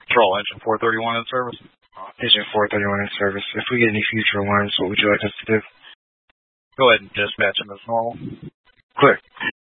Control, engine 431 in service. Engine 431 in service. If we get any future alarms, what would you like us to do? Go ahead and dispatch them as normal. Clear.